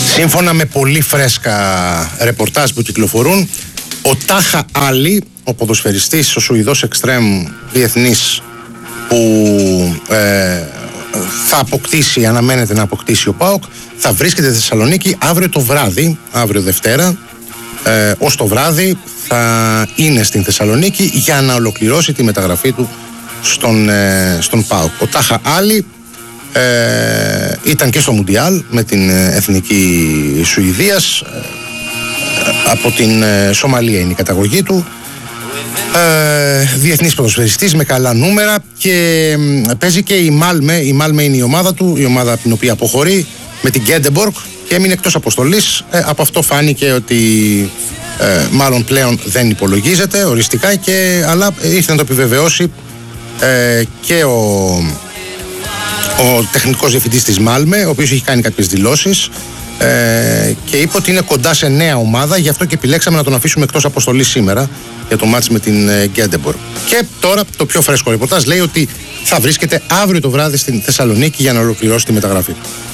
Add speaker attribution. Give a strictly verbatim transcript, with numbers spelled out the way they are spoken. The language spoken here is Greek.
Speaker 1: Σύμφωνα με πολύ φρέσκα ρεπορτάζ που κυκλοφορούν, ο Τάχα Άλι, ο ποδοσφαιριστής, ο Σουηδός εξτρέμ διεθνής που ε, θα αποκτήσει, αναμένεται να αποκτήσει ο ΠΑΟΚ, θα βρίσκεται στη Θεσσαλονίκη αύριο το βράδυ, αύριο Δευτέρα, ε, ως το βράδυ θα είναι στην Θεσσαλονίκη για να ολοκληρώσει τη μεταγραφή του στον, ε, στον ΠΑΟΚ. Ο Τάχα Άλι ε, ήταν και στο Μουντιάλ με την εθνική Σουηδίας, ε, από την ε, Σομαλία είναι η καταγωγή του, ε, διεθνής ποδοσφαιριστής με καλά νούμερα και ε, παίζει και η Μάλμε. Η Μάλμε είναι η ομάδα του, η ομάδα από την οποία αποχωρεί με την Γκέντεμπορκ και έμεινε εκτός αποστολής. Ε, από αυτό φάνηκε ότι ε, μάλλον πλέον δεν υπολογίζεται οριστικά, και, αλλά ήρθε να το επιβεβαιώσει ε, και ο, ο τεχνικός διευθυντής της Μάλμε, ο οποίος έχει κάνει κάποιες δηλώσεις ε, και είπε ότι είναι κοντά σε νέα ομάδα, γι' αυτό και επιλέξαμε να τον αφήσουμε εκτός αποστολής σήμερα για το μάτς με την Γκέντεμπορκ. Και τώρα το πιο φρέσκο ρεπορτάζ λέει ότι θα βρίσκεται αύριο το βράδυ στην Θεσσαλονίκη για να ολοκληρώσει τη μεταγραφή.